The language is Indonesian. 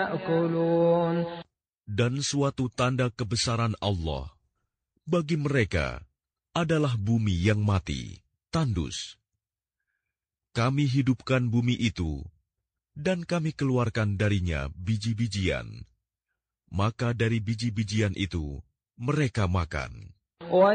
يأكلون. Dan suatu tanda kebesaran Allah bagi mereka adalah bumi yang mati, tandus. Kami hidupkan bumi itu, dan kami keluarkan darinya biji-bijian. Maka dari biji-bijian itu mereka makan.